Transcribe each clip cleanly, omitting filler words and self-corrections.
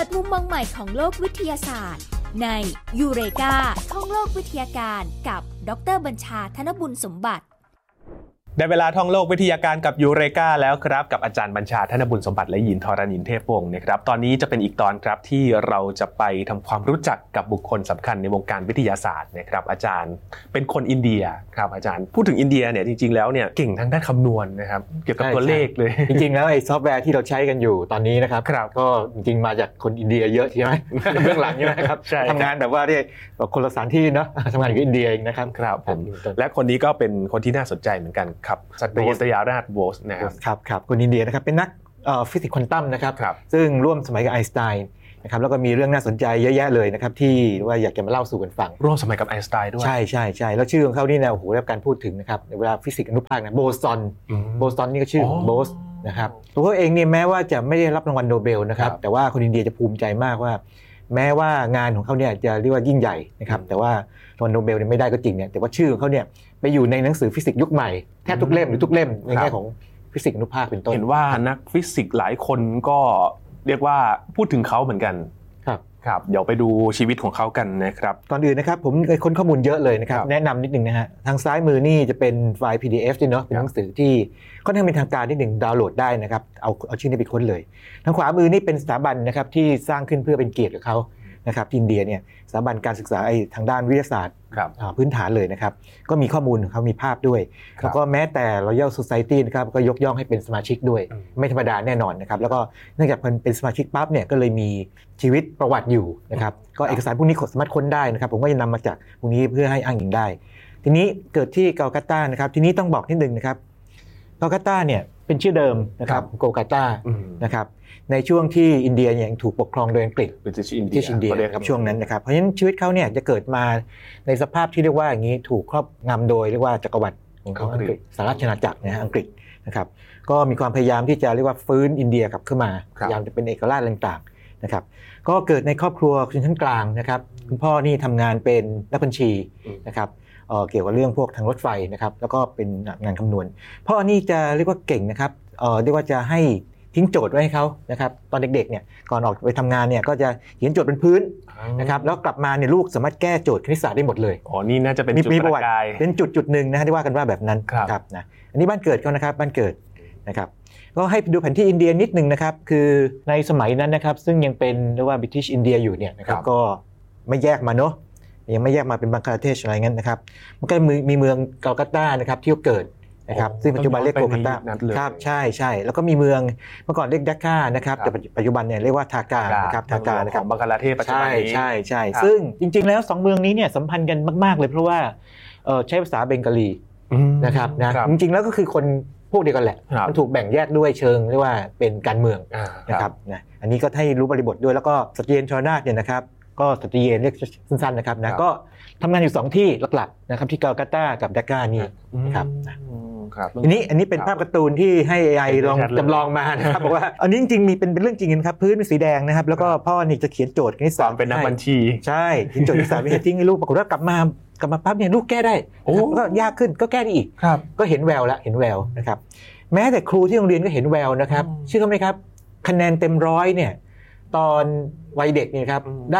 ดมุมมองใหม่ของโลกวิทยาศาสตร์ในยูเรกาท่องโลกวิทยาการกับดร.บัญชา ธนบุญสมบัติได้เวลาท่องโลกวิทยาการกับยูเรกาแล้วครับกับอาจารย์บัญชา ธนบุญสมบัติและหญิงธรณินทร์เทพวงศ์นะครับตอนนี้จะเป็นอีกตอนครับที่เราจะไปทำความรู้จักกับบุคคลสำคัญในวงการวิทยาศาสตร์นะครับอาจารย์เป็นคนอินเดียครับอาจารย์พูดถึงอินเดียเนี่ยจริงๆแล้วเนี่ยเก่งทางด้านคำนวณนะครับเกี่ยวกับตัวเลขเลยจริงๆแล้วไอ้ซอฟต์แวร์ที่เราใช้กันอยู่ตอนนี้นะครับก็จริงๆมาจากคนอินเดียเยอะใช่ไหมเบื้องหลังใช่ไหมครับทำงานแบบว่าได้คนละสถานที่เนาะทำงานอยู่อินเดียเองนะครับครับผมและคนนี้ก็เป็นคนที่น่าสนใจเหมือนกันครับสัตยาราชโบสนะครับครับคนอินเดียนะครับเป็นนักฟิสิกส์ควอนตัมนะครับซึ่งร่วมสมัยกับไอน์สไตน์นะครับแล้วก็มีเรื่องน่าสนใจเยอะแยะเลยนะครับที่ว่าอยากจะมาเล่าสู่กันฟังร่วมสมัยกับไอน์สไตน์ด้วยใช่แล้วชื่อของเขานี่นะโอ้โหได้รับการพูดถึงนะครับในเวลาฟิสิกส์อนุภาคนะโบสตันนี่ก็ชื่อโบสนะครับตัวเขาเองเนี่ยแม้ว่าจะไม่ได้รับรางวัลโนเบลนะครับแต่ว่าคนอินเดียจะภูมิใจมากว่าแม้ว่างานของเขาเนี่ยจะเรียกว่ายิ่งใหญ่นะครับแต่ว่ารางวัลโนเบลเนี่ยไม่ได้ก็จริงเนี่ยแต่ว่าชื่อของเขาเนี่ยไปอยู่ในหนังสือฟิสิกส์ยุคใหม่แทบทุกเล่มหรือทุกเล่มในแง่ของฟิสิกส์อนุภาคเป็นต้นเห็นว่านักฟิสิกส์หลายคนก็เรียกว่าพูดถึงเขาเหมือนกันครับเดี๋ยวไปดูชีวิตของเขากันนะครับก่อนอื่นนะครับผมค้นข้อมูลเยอะเลยนะครับแนะนำนิดนึงนะฮะทางซ้ายมือนี่จะเป็นไฟล์ PDF ด้วยเนาะเป็นหนังสือที่ค่อนข้างเป็นทางการนิดนึงดาวน์โหลดได้นะครับเอาชื่อนี้ไปค้นเลยทางขวามือนี่เป็นสถาบันนะครับที่สร้างขึ้นเพื่อเป็นเกียรติกับเขานะครับอินเดียเนี่ยสถาบันการศึกษาทางด้านวิทยาศาสตร์พื้นฐานเลยนะครับก็มีข้อมูลของเขามีภาพด้วยแล้วก็แม้แต่ Royal Society นะครับก็ยกย่องให้เป็นสมาชิกด้วยไม่ธรรมดาแน่นอนนะครับแล้วก็เนื่องจากเป็นสมาชิกปั๊บเนี่ยก็เลยมีชีวิตประวัติอยู่นะครับก็เอกสารพวกนี้สามารถค้นได้นะครับผมก็จะนำมาจากพวกนี้เพื่อให้อ้างอิงได้ทีนี้เกิดที่กัลกัตตานะครับทีนี้ต้องบอกนิดนึงนะครับกัลกัตตาเนี่ยเป็นชื่อเดิมนะครับโกลกัตตานะครับในช่วงที่อินเดียยังถูกปกครองโดยอังกฤษที่อินเดียครับช่วงนั้นนะครับเพราะฉะนั้นชีวิตเขาเนี่ยจะเกิดมาในสภาพที่เรียกว่าอย่างนี้ถูกครอบงำโดยเรียกว่าจักรวรรดิของอังกฤษสหราชอาณาจักรนะฮะอังกฤษนะครับก็มีความพยายามที่จะเรียกว่าฟื้นอินเดียกลับขึ้นมาพยายามจะเป็นเอกราชต่างๆนะครับก็เกิดในครอบครัวชนชั้นกลางนะครับคุณพ่อนี่ทำงานเป็นนักบัญชีนะครับเกี่ยวกับเรื่องพวกทางรถไฟนะครับแล้วก็เป็นงานคำนวณพ่อนี่จะเรียกว่าเก่งนะครับเรียกว่าจะให้ทิ้งโจทย์ไว้ให้เขานะครับตอนเด็กๆเนี่ยก่อนออกไปทำงานเนี่ยก็จะเขียนโจทย์บนพื้นนะครับแล้วกลับมาเนี่ยลูกสามารถแก้โจทย์คณิตศาสตร์ได้หมดเลยนี่น่าจะเป็นจุดประกายเป็นจุดหนึ่งนะฮะที่ว่ากันว่าแบบนั้นครับนะอันนี้บ้านเกิดเขานะครับบ้านเกิดนะครับก็ให้ดูแผนที่อินเดียนิดนึงนะครับคือในสมัยนั้นนะครับซึ่งยังเป็นเรียกว่า British India อยู่เนี่ยนะครับก็ไม่แยกมาเนาะยังไม่แยกมาเป็นบังคลาเทศอะไรงั้นนะครับมันก็มีเมืองกัลกัตตานะครับที่เกิดนะครับซึ่งปัจจุบันเรียกโกลกัตตาครับใช่แล้วก็มีเมืองเมื่อก่อนเรียกดักกานะครับแต่ปัจจุบันเนี่ยเรียกว่าทากานะครับทากานะครับบังคลาเทศปัจจุบันนี้ใช่ซึ่งจริงๆแล้ว2เมืองนี้เนี่ยสัมพันธ์กันมากๆเลยเพราะว่าใช้ภาษาเบงกาลีนะครับนะจริงๆแล้วก็คือคนพวกเดียวกันแหละมันถูกแบ่งแยกด้วยเชิงเรียกว่าเป็นการเมืองนะครับนะอันนี้ก็ให้รู้บริบทด้วยแล้วก็สตรีเยนชรนาถเนี่ยนะครับก็สตรีเยนเรียกสั้นๆนะครับนะก็ทำงานอยู่2ที่หลักๆนะครับที่กัลกัตตากับดักกานี่นะครับอันนี้เป็นภาพการ์ตูนที่ให้ AI ลองจำลองมานะครับบอกว่าอันนี้จริงๆมีเป็นเรื่องจริงนะครับพื้นเป็นสีแดงนะครับแล้วก็พ่อนี่จะเขียนโจทย์คณิตศาสตร์เป็นนักบัญชีใช่เขียนโจทย์คณิตศาสตร์ไปทิ้งให้ลูกปรากฏว่ากลับมาปั๊บเนี่ยลูกแก้ได้ก็ยากขึ้นก็แก้ได้อีกก็เห็นแววนะครับแม้แต่ครูที่โรงเรียนก็เห็นแววนะครับเชื่อไหมครับคะแนนเต็ม100เนี่ยตอนวัยเด็กเนี่ยครับได้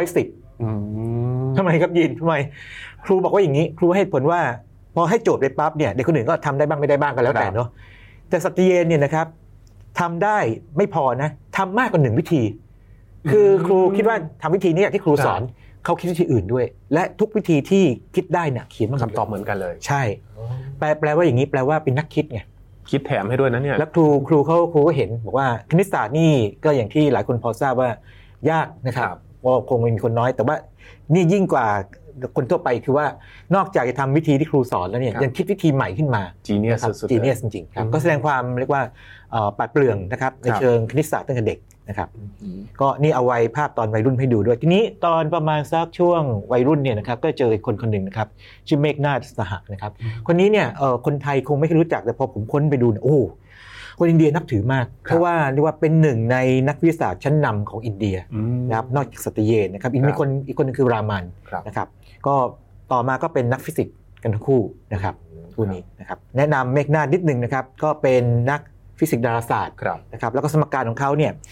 110ทำไมครับยินทำไมครูบอกว่าอย่างนี้ครูให้ผลว่าพอให้โจทย์ไปปั๊บเนี่ยเด็กคนอื่นก็ทำได้บ้างไม่ได้บ้างก็แล้วแต่เนาะแต่สตรีเยนเนี่ยนะครับทำได้ไม่พอนะทำมากกว่า1วิธีคือครูคิดว่าทำวิธีนี้ที่ครูสอนเขาคิดวิธีอื่นด้วยและทุกวิธีที่คิดได้เนี่ยเขียนมาคำตอบเหมือนกันเลยใช่แปลว่าอย่างนี้แปลว่าเป็นนักคิดไงคิดแถมให้ด้วยนะเนี่ยแล้วครูเขาก็เห็นบอกว่าคณิตศาสตร์นี่ก็อย่างที่หลายคนพอทราบว่ายากนะครับว่าคงมีคนน้อยแต่ว่านี่ยิ่งกว่าคนทั่วไปคือว่านอกจากจะทำวิธีที่ครูสอนแล้วเนี่ยยังคิดวิธีใหม่ขึ้นมาจีเนียสสุดๆจีเนียสจริงๆครับก็แสดงความเรียกว่าปราดเปรื่องนะครับในเชิงคณิตศาสตร์ตั้งแต่เด็กนะครับก็นี่เอาไว้ภาพตอนวัยรุ่นให้ดูด้วยทีนี้ตอนประมาณสักช่วงวัยรุ่นเนี่ยนะครับก็เจอคนหนึ่งนะครับชื่อเมฆนาถสหะนะครับคนนี้เนี่ยคนไทยคงไม่รู้จักแต่พอผมค้นไปดูโอ้คนอินเดียนับถือมากเพราะว่าเรียกว่าเป็นหนึ่งในนักวิทยาศาสตร์ชั้นนำของอินเดียนะครับนอกจากสตรีเยนนะครับอีกคนนึงคือรามันนะครับก็ต่อมาก็เป็นนักฟิสิกส์กันทั้งคู่นะครับคู่นี้นะครับแนะนำเมฆนาถนิดนึงนะครับก็เป็นนักฟิสิกส์ดาราศาสตร์นะครับแล้วก็สมการของเขาเนี่ย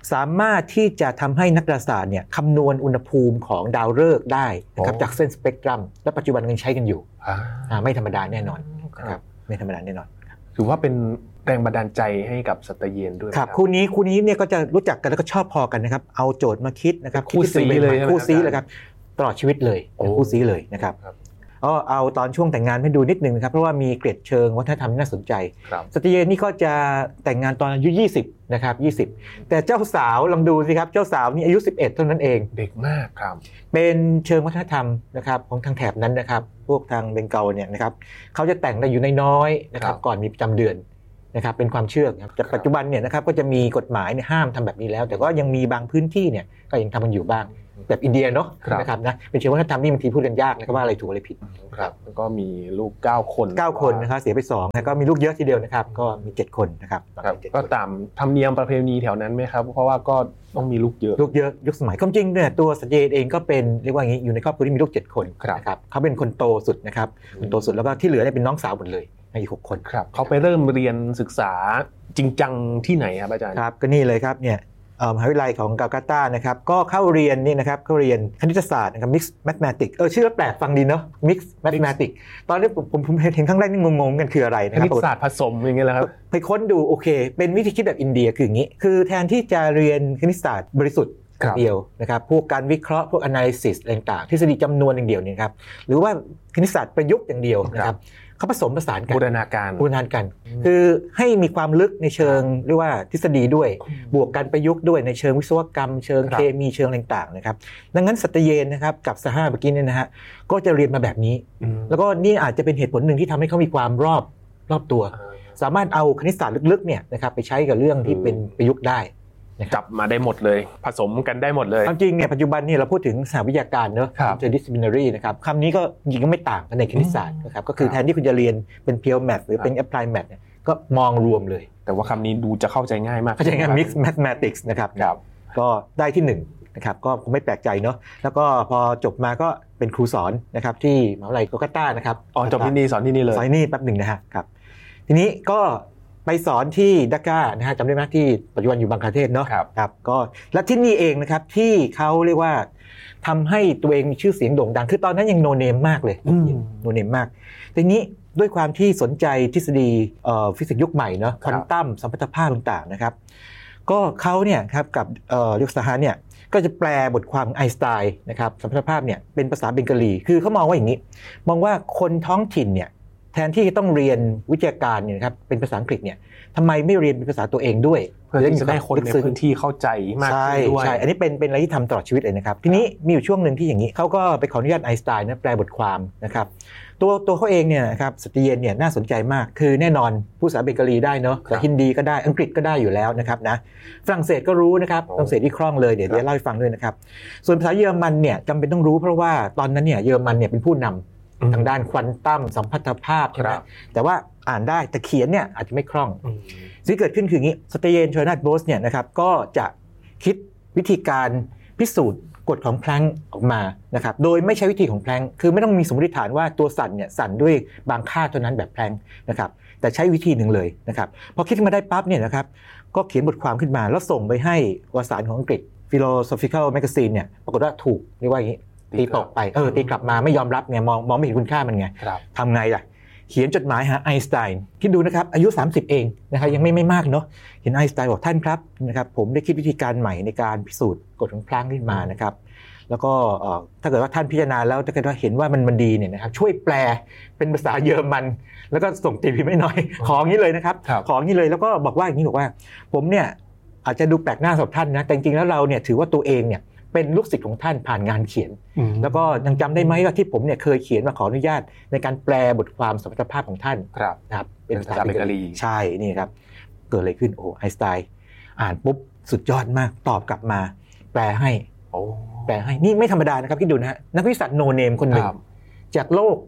สามารถที่จะทำให้นักดาราศาสตร์เนี่ยคำนวณอุณหภูมิของดาวฤกษ์ได้นะครับจากเส้นสเปกตรัมและปัจจุบันยังใช้กันอยู่ไม่ธรรมดาแน่นอนนะครับไม่ธรรมดาแน่นอนถือว่าเป็นแรงบันดาลใจให้กับสัตเยนด้วยครับคู่นี้เนี่ยก็จะรู้จักกันแล้วก็ชอบพอกันนะครับเอาโจทย์มาคิดนะครับคู่ซีเลยครับตลอดชีวิตเลยคู่ซีเลยนะครับเอาตอนช่วงแต่งงานให้ดูนิดนึงนะครับเพราะว่ามีเกร็ดเชิงวัฒนธรรมที่น่าสนใจสัตเยนนี่ก็จะแต่งงานตอนอายุ20นะครับ20แต่เจ้าสาวลองดูสิครับเจ้าสาวนี่อายุ11เท่านั้นเองเด็กมากครับเป็นเชิงวัฒนธรรมนะครับของทางแถบนั้นนะครับพวกทางเบงกอลเนี่ยนะครับเขาจะแต่งได้อยู่น้อยๆนะครับก่อนมีประจำเดือนนะครับเป็นความเชื่อครับแต่ปัจจุบันเนี่ยนะครับก็จะมีกฎหมายเนี่ยห้ามทำแบบนี้แล้วแต่ก็ยังมีบางพื้นที่เนี่ยก็ยังทำกันอยู่บ้างแบบอินเดียเนาะนะครับนะเป็นเชิงวัฒนธรรมที่บางทีพูดกันยากนะครับว่าอะไรถูกอะไรผิดครับแล้วก็มีลูก9คนนะครับเสียไป2แล้วก็มีลูกเยอะทีเดียวนะครับก็มี7คนนะครับก็ตามธรรมเนียมประเพณีแถวนั้นไหมครับเพราะว่าก็ต้องมีลูกเยอะยุคสมัยความจริงเนี่ยตัวสัตเยนเองก็เป็นเรียกว่าอย่างนี้อยู่ในครอบครัวที่มีลูก7คนนะครับเขาเป็นคนโตสุดนะครับคนโตสุดแล้วก็ที่เหลือเนี่ยเป็นน้องสาวหมดเลยอีก6คนครับเขาไปเริ่มเรียนศึกษาจริงจังที่ไหนครับอาจารย์ครับก็นี่เลยครับเนี่ยมหาวิทยาลัยของกัลกัตตานะครับก็เข้าเรียนนี่นะครับเขาเรียนคณิตศาสตร์นะครับ Mixed Mathematics ชื่อแปลกฟังดีเนาะ Mixed Mathematics ตอนนี้ผมเห็นครั้งแรกนี่งงๆกันคืออะไรนะครับคณิตศาสตร์ผสมอย่างเงี้ยแหละครับไปค้นดูโอเคเป็นวิธีคิดแบบอินเดียคืออย่างนี้คือแทนที่จะเรียนคณิตศาสตร์บริสุทธิ์เดียวนะครับพวกการวิเคราะห์พวก analysis อะไรต่างๆทฤษฎีจำนวนอย่างเดียวนี่ครับหรือว่าคณิตศาสตร์ประยุกต์อย่างเดียวนะครับเขาผสมผสานกันบูรณาการคือให้มีความลึกในเชิงเรียกว่าทฤษฎีด้วยบวกกันประยุกต์ด้วยในเชิงวิศวกรรมเชิงเคมีเชิงต่างๆนะครับดังนั้นสัตเยนนะครับกับสหะเมื่อกี้เนี่ยนะฮะก็จะเรียนมาแบบนี้แล้วก็นี่อาจจะเป็นเหตุผลหนึ่งที่ทำให้เขามีความรอบตัวสามารถเอาคณิตศาสตร์ลึกๆเนี่ยนะครับไปใช้กับเรื่องที่เป็นประยุกต์ได้จับมาได้หมดเลยผสมกันได้หมดเลยจริงเนี่ยปัจจุบันนี่เราพูดถึงสหวิทยาการเนอะ interdisciplinary นะครับคำนี้ก็จริงก็ไม่ต่างกันในคณิตศาสตร์นะครับก็คือแทนที่คุณจะเรียนเป็น pure math หรือเป็น applied math เนี่ยก็มองรวมเลยแต่ว่าคำนี้ดูจะเข้าใจง่ายมากเข้าใจง่าย mixed mathematics นะครับก็ได้ที่1นะครับก็คงไม่แปลกใจเนาะแล้วก็พอจบมาก็เป็นครูสอนนะครับที่มหาวิทยาลัยกัลกัตตานะครับจบที่นี่สอนที่นี่เลยสอนนี่แป๊บนึงนะครับทีนี้ก็ไปสอนที่ดาก้านะฮะจำได้ไหมที่ปัจจุบันอยู่บังคลาเทศเนาะครับก็และที่นี่เองนะครับที่เขาเรียกว่าทำให้ตัวเองมีชื่อเสียงโด่งดังคือตอนนั้นยังโนเนมมากเลยโนเนมมากทีนี้ด้วยความที่สนใจทฤษฎีฟิสิกส์ยุคใหม่เนาะควอนตัมสัมพัทธภาพต่างๆนะครับก็เขาเนี่ยครับกับเรียกสหะเนี่ยก็จะแปลบทความไอน์สไตน์นะครับสัมพัทธภาพเนี่ยเป็นภาษาเบงกาลีคือเขามองว่าอย่างนี้มองว่าคนท้องถิ่นเนี่ยแทนที่จะต้องเรียนวิทยาการเนี่ยครับเป็นภาษาอังกฤษเนี่ยทำไมไม่เรียนเป็นภาษาตัวเองด้วยเพื่อจะได้คนในพื้นที่เข้าใจมากขึ้นด้วยใช่อันนี้เป็นอะไรที่ทำตลอดชีวิตเลยนะครับทีนี้มีอยู่ช่วงหนึ่งที่อย่างนี้เขาก็ไปขออนุญาตไอน์สไตน์นะแปลบทความนะครับตัวเขาเองเนี่ยนะครับสัตเยนเนี่ยน่าสนใจมากคือแน่นอนพูดภาษาเบงกาลีได้เนาะแต่ฮินดีก็ได้อังกฤษก็ได้อยู่แล้วนะครับนะฝรั่งเศสก็รู้นะครับฝรั่งเศสที่คล่องเลยเดี๋ยวเล่าให้ฟังด้วยนะครับส่วนภาษาเยอรมันเนี่ยจำเป็นต้องรู้เพราะว่าตอนนั้นเนี่ยเยอรมันเนี่ยเป็นผู้นำทางด้านควอนตัมสัมพัทธภาพใช่ไหมแต่ว่าอ่านได้แต่เขียนเนี่ยอาจจะไม่คล่องสิ่งที่เกิดขึ้นคืออย่างนี้สัตเยน ชอยนาท โบสเนี่ยนะครับก็จะคิดวิธีการพิสูจน์กฎของแพลงก์ออกมานะครับโดยไม่ใช้วิธีของแพลงก์คือไม่ต้องมีสมมติฐานว่าตัวสั่นเนี่ยสั่นด้วยบางค่าเท่านั้นแบบแพลงก์นะครับแต่ใช้วิธีหนึ่งเลยนะครับพอคิดมาได้ปั๊บเนี่ยนะครับก็เขียนบทความขึ้นมาแล้วส่งไปให้วารสารของอังกฤษ Philosophical Magazine เนี่ยปรากฏว่าถูกเรียกว่าอย่างนี้ตีตกไปตีกลับมาไม่ยอมรับไงมองไม่เห็นคุณค่ามันไงทำไงล่ะเขียนจดหมายหาไอน์สไตน์คิดดูนะครับอายุ30เองนะครับยังไม่มากเนาะเห็นไอน์สไตน์บอกท่านครับนะครับผมได้คิดวิธีการใหม่ในการพิสูจน์กฎของแพลงก์ขึ้นมานะครับแล้วก็ถ้าเกิดว่าท่านพิจารณาแล้วถ้าเกิดว่าเห็นว่ามันดีเนี่ยนะครับช่วยแปลเป็นภาษาเยอรมันแล้วก็ส่งตีพิมพ์ให้หน่อยของนี้เลยนะครับของนี้เลยแล้วก็บอกว่าอย่างนี้บอกว่าผมเนี่ยอาจจะดูแปลกหน้าสำหรับท่านนะแต่จริงๆแล้วเราเนี่ยถือว่าตัวเองเนี่ยเป็นลูกศิษย์ของท่านผ่านงานเขียนแล้วก็ยังจำได้ไหมว่าที่ผมเนี่ยเคยเขียนมาขออนุญาตในการแปลบทความสัมพัทธภาพของท่านนะครับเป็นภาษาเบงกาลีใช่นี่ครับเกิดอะไรขึ้นไอน์สไตน์อ่านปุ๊บสุดยอดมากตอบกลับมาแปลให้นี่ไม่ธรรมดานะครับคิดดูนะฮะนักวิทยาศาสตร์โนเนมคนหนึ่งจากโลก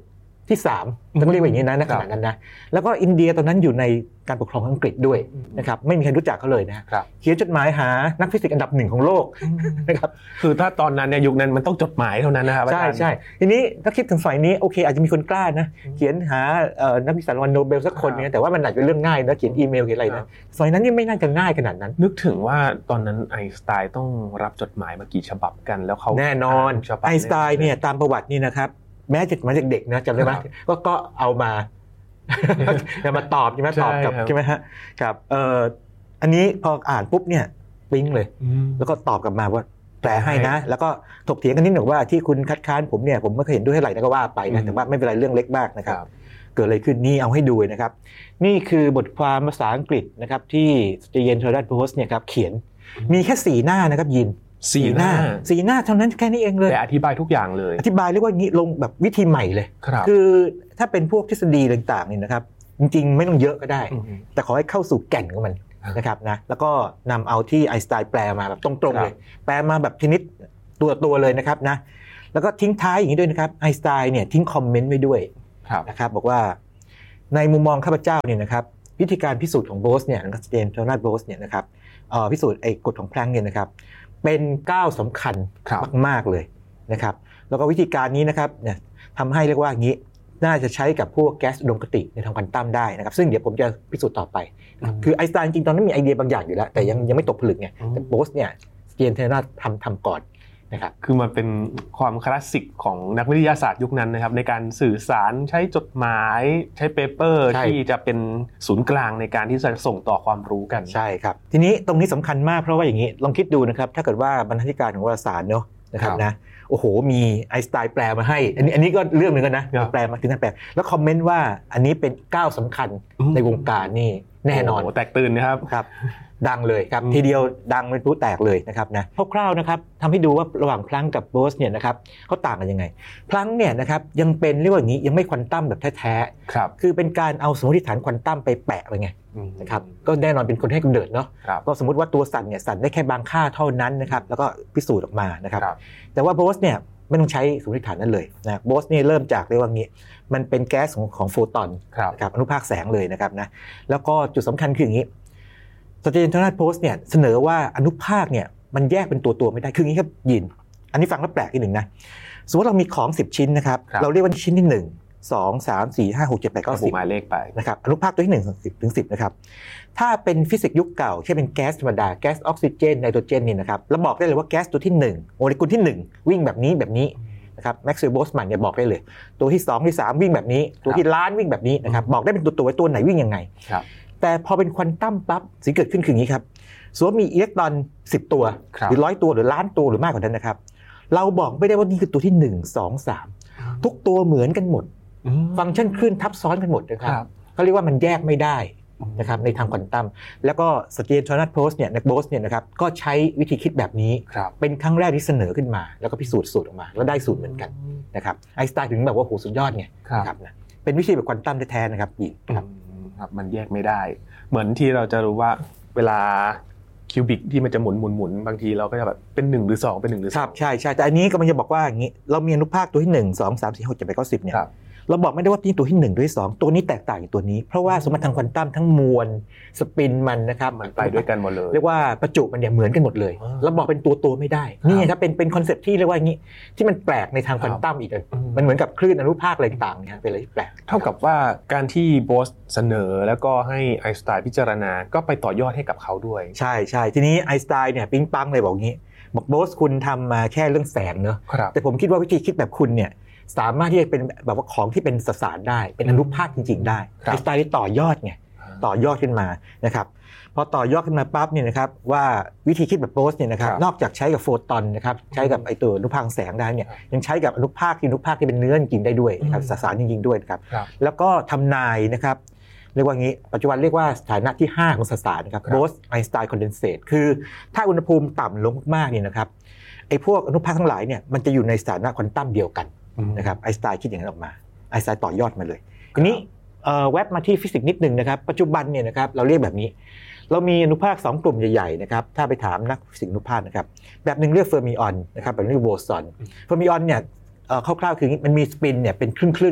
ที่3ต้องเรียกว่าอย่างนี้นะขณะนั้นนะแล้วก็อินเดียตอนนั้นอยู่ในการปกครองอังกฤษด้วยนะครับไม่มีใครรู้จักเขาเลยนะเขียนจดหมายหานักฟิสิกส์อันดับ1ของโลกนะครับคือถ้าตอนนั้นเนี่ยยุคนั้นมันต้องจดหมายเท่านั้นนะครับใช่ทีนี้ถ้าคิดถึงฝ่ายนี้โอเคอาจจะมีคนกล้านะเขียนหานักวิทยาศาสตร์รางวัลโนเบลสักคนนึงแต่ว่ามันอาจจะเรื่องง่ายนะเขียนอีเมลเขียนอะไรนะฝ่ายนั้นนี่ไม่น่าจะง่ายขนาดนั้นนึกถึงว่าตอนนั้นไอน์สไตน์ต้องรับจดหมายมากี่ฉบับกันแล้วเขาแน่นอนไอน์สไตน์เนี่ยตามประวัตินี่นะครับแม้จะมาจากเด็กนะจำได้ไหมก็เอามามาตอบใช่ไหมตอบกับใช่ไหมฮะครับอันนี้พออ่านปุ๊บเนี่ยปิ๊งเลยแล้วก็ตอบกลับมาว่าแปลให้นะแล้วก็ถกเถียงกันนิดหนึ่งว่าที่คุณคัดค้านผมเนี่ยผมไม่เคยเห็นด้วยเท่าไหร่นะก็ว่าไปนะแต่ว่าไม่เป็นไรเรื่องเล็กมากนะครับเกิดอะไรขึ้นนี่เอาให้ดูนะครับนี่คือบทความภาษาอังกฤษนะครับที่Science Journal Post เนี่ยครับเขียนมีแค่4 หน้านะครับยิน4 หน้าเท่านั้นแค่นี้เองเลยแต่อธิบายทุกอย่างเลยอธิบายเรียกว่างี้ลงแบบวิธีใหม่เลยคือถ้าเป็นพวกทฤษฎีต่างๆนี่นะครับจริงๆไม่ต้องเยอะก็ได้แต่ขอให้เข้าสู่แก่นของมันนะครับนะแล้วก็นำเอาที่ไอน์สไตน์แปลมาแบบตรงๆเลยแปลมาแบบชนิดตัวเลยนะครับนะแล้วก็ทิ้งท้ายอย่างนี้ด้วยนะครับไอน์สไตน์เนี่ยทิ้งคอมเมนต์ไว้ด้วยนะครับบอกว่าในมุมมองข้าพเจ้าเนี่ยนะครับวิธีการพิสูจน์ของโบสเนี่ยนักเรียนจอห์นโบสเนี่ยนะครับพิสูจน์ไอ้กฎของแพลงก์เนี่ยนะครับเป็นก้าวสำคัญมากๆเลยนะครับแล้วก็วิธีการนี้นะครับเนี่ยทำให้เรียกว่าอย่างนี้น่าจะใช้กับพวกแก๊สอุดมคติในทางควอนตัมได้นะครับซึ่งเดี๋ยวผมจะพิสูจน์ต่อไปคือไอน์สไตน์จริงๆตอนนั้นมีไอเดียบางอย่างอยู่แล้วแต่ยังไม่ตกผลึกไงแต่โบสเนี่ยสเตียนเทอร์นาทำก่อนนะครับคือมันเป็นความคลาสสิกของนักวิทยาศาสตร์ยุคนั้นนะครับในการสื่อสารใช้จดหมายใช้เปเปอร์ที่จะเป็นศูนย์กลางในการที่จะส่งต่อความรู้กันใช่ครับทีนี้ตรงนี้สำคัญมากเพราะว่าอย่างนี้ลองคิดดูนะครับถ้าเกิดว่าบรรณาธิการของวารสารเนาะนะครับนะโอ้โหมีไอน์สไตน์แปลมาให้อันนี้ก็เรื่องนึงกันนะแปลมาถึงนั้นแปลแล้วคอมเมนต์ว่าอันนี้เป็นก้าวสำคัญในวงการนี่แน่นอนแตกตื่นนะครับครับดังเลยครับทีเดียวดังเป็นพลุแตกเลยนะครับนะคร่าวๆนะครับทำให้ดูว่าระหว่างพลังก์กับโบสเนี่ยนะครับเขาต่างกันยังไงพลังก์เนี่ยนะครับยังเป็นเรียกว่าอย่างนี้ยังไม่ควอนตัมแบบแท้ๆคือเป็นการเอาสมมติฐานควอนตัมไปแปะไปไงนะครับก็แน่นอนเป็นคนให้กำเนิดเนาะก็สมมติว่าตัวสั่นเนี่ยสั่นได้แค่บางค่าเท่านั้นนะครับแล้วก็พิสูจน์ออกมานะครับแต่ว่าโบสเนี่ยไม่ต้องใช้สมมติฐานนั้นเลยนะโบสเนี่ยเริ่มจากเรียกว่างี้มันเป็นแก๊สของโฟตอนนะครับอนุภาคแสงเลยนะครับนะแล้วก็จุดสำคัญคืออย่างนี้Science Journal Post เนี่ยเสนอว่าอนุภาคเนี่ยมันแยกเป็นตัวไม่ได้คืออย่างนี้ครับยินอันนี้ฟังแล้วแปลกอีกหนึ่งนะสมมติเรามีของ10ชิ้นนะครับเราเรียกว่าชิ้นที่1 2 3 4 5 6 7 8 9 10หมายเลขไปนะครับอนุภาคตัวที่1ถึง10นะครับถ้าเป็นฟิสิกส์ยุคเก่าเช่นเป็นแก๊สธรรมดาแก๊สออกซิเจนไนโตรเจนนี่นะครับเราบอกได้เลยว่าแก๊สตัวที่1โมเลกุลที่1วิ่งแบบนี้นะครับแม็กซ์เวลล์โบสมันเนี่ยบอกได้เลยตัวที่2ที่3วิ่งแบบนี้ตัวที่ล้านวิ่งแบบนี้นะครับบอกได้เป็นตัวไหนวิ่งยังไงแต่พอเป็นควอนตัมปั๊บสิ่งเกิดขึ้นคืออย่างนี้ครับสมมติมีอิเล็กตรอน10ตัวหรือ100ตัวหรือล้านตัวหรือมากกว่านั้นนะครับเราบอกไม่ได้ว่านี่คือตัวที่1 2 3ทุกตัวเหมือนกันหมดฟังก์ชันคลื่นทับซ้อนกันหมดนะครับเขาเรียกว่ามันแยกไม่ได้นะครับในทางควอนตัมแล้วก็Science Journal Postเนี่ยโบสเนี่ยนะครับก็ใช้วิธีคิดแบบนี้เป็นครั้งแรกที่เสนอขึ้นมาแล้วก็พิสูจน์สูตรออกมาแล้วได้สูตรเหมือนกันนะครับไอน์สไตน์ถึงแบบว่าโหสุดยอดไงนะครับนะเป็นวิธีแบบควอนตัมแท้ๆนะครับอีกครับมันแยกไม่ได้เหมือนที่เราจะรู้ว่าเวลาคิวบิกที่มันจะหมุนบางทีเราก็จะแบบเป็น1หรือ2เป็น1หรือ3 ครับใช่แต่อันนี้ก็มันจะบอกว่าอย่างงี้เรามีอนุภาคตัวที่1 2 3 4 6 7 8 9 10เนี่ยเราบอกไม่ได้ว่าที่ตัวที่1ตัวที่2ตัวนี้แตกต่างจากตัวนี้เพราะว่าสมมติทางควอนตัมทั้งมวลสปินมันนะครับมันไปด้วยกันหมดเลยเรียกว่าประจุมันเนี่ยเหมือนกันหมดเลยเราบอกเป็นตัวไม่ได้นี่ครับเป็นคอนเซ็ปต์ที่เรียกว่าอย่างงี้ที่มันแปลกในทางควอนตัมอีกมันเหมือนกับคลื่นอนุภาคอะไรต่างๆเนี่ยเป็นอะไรที่แปลกเท่ากับว่าการที่โบสเสนอแล้วก็ให้ไอน์สไตน์พิจารณาก็ไปต่อยอดให้กับเขาด้วยใช่ทีนี้ไอน์สไตน์เนี่ยปิ๊งปังเลยบอกงี้บอกโบสคุณทำมาแค่เรื่องแสงเนอะแต่ผมคิดว่าวิธีคิดแบบคุณเนี่ยสามารถที่จะเป็นแบบว่าของที่เป็นสสารได้เป็นอนุภาคจริงๆได้ไอน์สไตน์ต่อยอดไงต่อยอดขึ้นมานะครับพอต่อยอดขึ้นมาปั๊บเนี่ยนะครับว่าวิธีคิดแบบโบสเนี่ยนะครับนอกจากใช้กับโฟตอนนะครับใช้กับไอตัวอนุภาคแสงได้เนี่ยยังใช้กับอนุภาคที่เป็นเนื้อจริงได้ด้วยนะครับสสารจริงๆด้วยนะครับแล้วก็ทำนายนะครับเรียกว่างี้ปัจจุบันเรียกว่าสถานะที่5ของสสารนะครับโบสไอน์สไตน์คอนเดนเซตคือถ้าอุณหภูมิต่ำลงมากๆเนี่ยนะครับไอพวกอนุภาคทั้งหลายเนี่ยมันจะอยู่ในสถานะควอนตัมเดียวกันนะครับไอน์สไตน์คิดอย่างนั้นออกมาไอน์สไตน์ต่อยอดมาเลยทีนี้แวบมาที่ฟิสิกส์นิดนึงนะครับปัจจุบันเนี่ยนะครับเราเรียกแบบนี้เรามีอนุภาค2กลุ่มใหญ่ๆนะครับถ้าไปถามนักฟิสิกส์อนุภาคนะครับแบบนึงเรียกเฟอร์มิออนนะครับแบบนึงเรียกโบซอนเฟอร์มิออนเนี่ยคร่าวๆคือมันมีสปินเนี่ยเป็นครึ่ง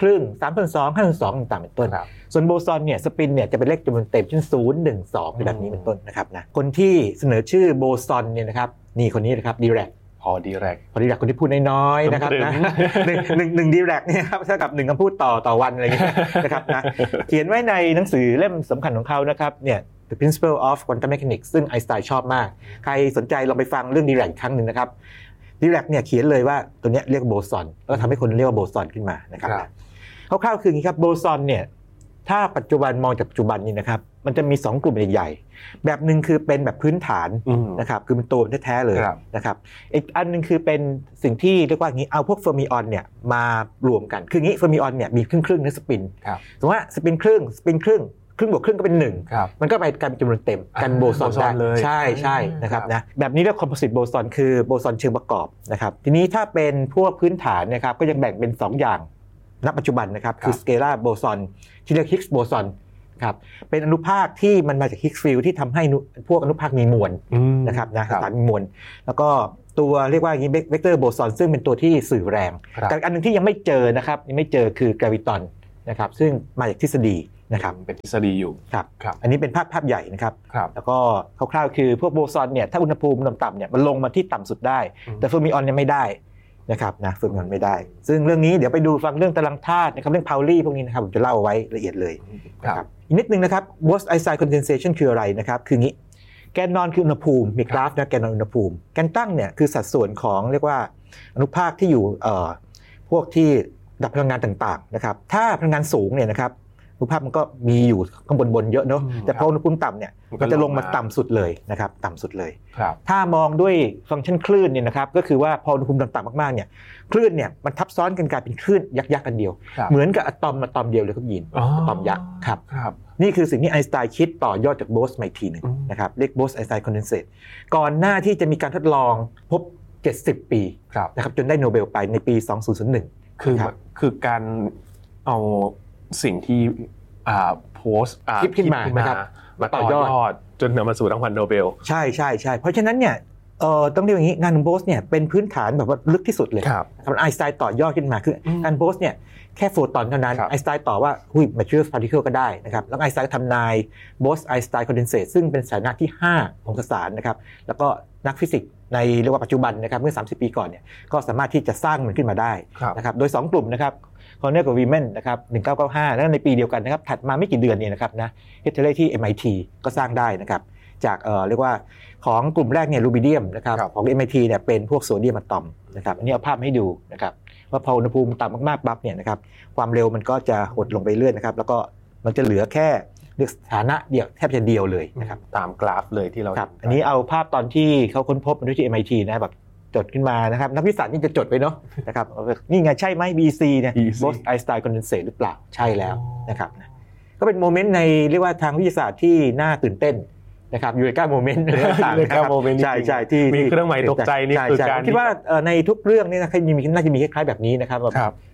ครึ่ง3/2 5/2ต่างๆเป็นต้นส่วนโบซอนเนี่ยสปินเนี่ยจะเป็นเลขจำนวนเต็มเช่น0 1 2แบบนี้เป็นต้นนะครับนะคนที่เสนอชื่อโบซอนเนี่ยนะครับนี่คนนี้นะครับดีแรกดีแรกคนที่พูดน้อยๆนะครับนะหนึ่งดีแรกเนี่ยครับเท่ากับ1คำพูดต่อวันอะไรอย่างเงี้ยนะครับนะเขียนไว้ในหนังสือเล่มสำคัญของเขานะครับเนี่ย The Principle of Quantum Mechanics ซึ่งไอน์สไตน์ชอบมากใครสนใจลองไปฟังเรื่องดีแรกอีกครั้งนึงนะครับดีแรกเนี่ยเขียนเลยว่าตัวเนี้ยเรียกโบซอนแล้วทำให้คนเรียกว่าโบซอนขึ้นมานะครับคร่าวๆคืออย่างนี้ครับโบซอนเนี่ยถ้าปัจจุบันมองจากปัจจุบันนี้นะครับมันจะมี2กลุ่มใหญ่ๆแบบนึงคือเป็นแบบพื้นฐานนะครับคือเป็นตัวแท้ๆเลยนะครับอีกอันนึงคือเป็นสิ่งที่เรียกว่างี้เอาพวกเฟอร์มิออนเนี่ยมารวมกันคืองี้เฟอร์มิออนเนี่ยมีครึ่งนะสปินสมมติว่าสปินครึ่งบวกครึ่งก็เป็น1มันก็ไปกลายเป็นจำนวนเต็มกันโบซอนได้ใช่นะครับนะแบบนี้เรียกคอมโพสิตโบซอนคือโบซอนเชิงประกอบนะครับทีนี้ถ้าเป็นพวกพื้นฐานนะครับก็ยังแบ่งเป็น2อย่างณปัจจุบันนะครับคือสเกลาร์โบซอนที่เรียกฮิกส์โบซอนครับเป็นอนุภาคที่มันมาจากฮิกส์ฟิลด์ที่ทำให้พวกอนุภาคมีมวลนะครับนะสารมีมวลแล้วก็ตัวเรียกว่าอย่างนี้เวกเตอร์โบซอนซึ่งเป็นตัวที่สื่อแรงแต่อันนึงที่ยังไม่เจอนะครับยังไม่เจอคือกราวิตอนนะครับซึ่งมาจากทฤษฎีนะครับเป็นทฤษฎีอยู่ครับอันนี้เป็นภาพใหญ่นะครับแล้วก็คร่าวๆคือพวกโบซอนเนี่ยถ้าอุณหภูมิต่ำๆเนี่ยมันลงมาที่ต่ำสุดได้แต่เฟอร์มิออนเนี่ยไม่ได้นะครับนะเฟอร์มิออนไม่ได้ซึ่งเรื่องนี้เดี๋ยวไปดูฟังเรื่องตารางธาตุนะครับเรื่องพาวลีพวกนี้นะครับผมจะเล่าไว้ละเอียดเลยนะครับอีกนิดนึงนะครับ Bose-Einstein condensation คืออะไรนะครับคืองี้แกนนอนคืออุณหภูมิมีกราฟนะแกนนอนอุณหภูมิแกนตั้งเนี่ยคือสัดส่วนของเรียกว่าอนุภาคที่อยู่พวกที่ดับพลังงานต่างๆนะครับถ้าพลังงานสูงเนี่ยนะครับอนุภาคมันก็มีอยู่ข้างบนเยอะเนาะแต่พออุณหภูมิต่ำเนี่ยมันจะลงมาต่ำสุดเลยนะครับต่ำสุดเลยถ้ามองด้วยฟังก์ชันคลื่นเนี่ยนะครับก็คือว่าพออุณหภูมิต่ำๆมากๆเนี่ยคลื่นเนี่ยมันทับซ้อนกันกลายเป็นคลื่นยักษ์กันเดียวเหมือนกับอะตอมเดียวเลยครับยินอะตอมยักษ์ครับนี่คือสิ่งที่ไอน์สไตน์คิดต่อยอดจากโบสมาอีกทีนึงนะครับเรียกโบสไอน์สไตน์คอนเดนเซตก่อนหน้าที่จะมีการทดลองพบ70ปีนะครับจนได้โนเบลไปในปี2001 คือการเอาสิ่งที่โพสต์คิดขึ้นมานะครับมาต่อยอดจนนำมาสู่รางวัลโนเบลใช่เพราะฉะนั้นเนี่ยต้องเรียกอย่างนี้งานของโบสเนี่ยเป็นพื้นฐานแบบว่าลึกที่สุดเลยครับไอน์สไตน์ต่อยอดขึ้นมาคืองานโบสเนี่ยแค่โฟตอนเท่านั้นไอน์สไตน์ต่อว่าmaterial particle ก็ได้นะครับแล้วไอน์สไตน์ทำนายโบสไอน์สไตน์คอนเดนเซตซึ่งเป็นสถานะที่5ของสสารนะครับแล้วก็นักฟิสิกส์ในเรียกว่าปัจจุบันนะครับเมื่อ30ปีก่อนเนี่ยก็สามารถที่จะสร้างมันขึ้นมาได้นะครับโดย2กลุ่มนะครับคอนเนอร์กับวีแมนนะครับ1995แล้วในปีเดียวกันนะครับถัดมาไม่กี่เดือนเนี่ยนะครับนะเฮเทเลที่ MIT ก็สร้างได้นะครับจากเรียกว่าของกลุ่มแรกเนี่ยรูบิเดียมนะครับของ MIT เนี่ยเป็นพวกโซเดียมอะตอมนะครับอันนี้เอาภาพให้ดูนะครับว่าพออุณหภูมิต่ำมากๆปั๊บเนี่ยนะครับความเร็วมันก็จะหดลงไปเรื่อยนะครับแล้วก็มันจะเหลือแค่เรียกสถานะเดียวแทบจะเดียวเลยนะครับตามกราฟเลยที่เราอันนี้เอาภาพตอนที่เขาค้นพบมันด้วยที่ MIT นะแบบจดขึ้นมานะครับนักวิทยาศาสตร์นี่จะจดไว้เนาะนะครับนี่ไงใช่ไหม BC เนี่ย Bose-Einstein condensate หรือเปล่าใช่แล้วนะครับก็เป็นโมเมนต์ในเรียกว่าทางวิทยาศาสตร์ที่น่าตื่นเต้นนะครับยูเรกาโมเมนต์ใช่ที่มีเครื่องหมายตกใจนี่คือการคิดว่าในทุกเรื่องนี่นะน่าจะมีคล้ายๆแบบนี้นะครับ